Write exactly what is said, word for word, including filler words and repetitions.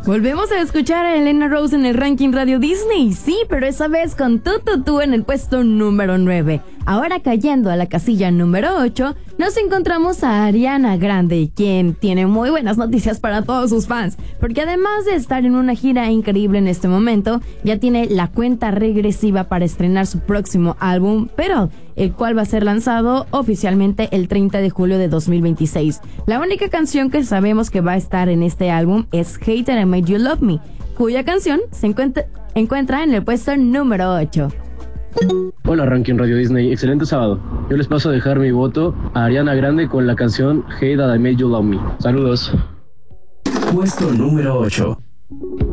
Volvemos a escuchar a Elena Rose en el ranking Radio Disney, sí, pero esa vez con Tu Tu Tu en el puesto número nueve. Ahora cayendo a la casilla número ocho, nos encontramos a Ariana Grande, quien tiene muy buenas noticias para todos sus fans, porque además de estar en una gira increíble en este momento, ya tiene la cuenta regresiva para estrenar su próximo álbum, pero el cual va a ser lanzado oficialmente el treinta de julio de dos mil veintiséis. La única canción que sabemos que va a estar en este álbum es Hate and I Made You Love Me, cuya canción se encuentra, encuentra en el puesto número ocho. Hola Ranking Radio Disney, excelente sábado. Yo les paso a dejar mi voto a Ariana Grande con la canción Hate That I Made You Love Me. Saludos. Puesto número ocho.